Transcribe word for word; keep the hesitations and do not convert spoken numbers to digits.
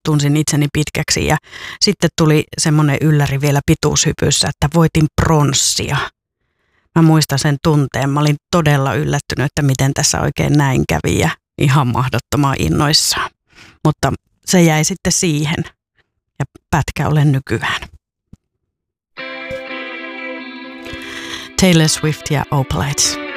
tunsin itseni pitkäksi ja sitten tuli semmoinen ylläri vielä pituushypyssä, että voitin pronssia. Mä muistan sen tunteen. Mä olin todella yllättynyt, että miten tässä oikein näin kävi ja ihan mahdottoman innoissaan. Mutta se jäi sitten siihen ja pätkä olen nykyään. Taylor Swift ja Opalites.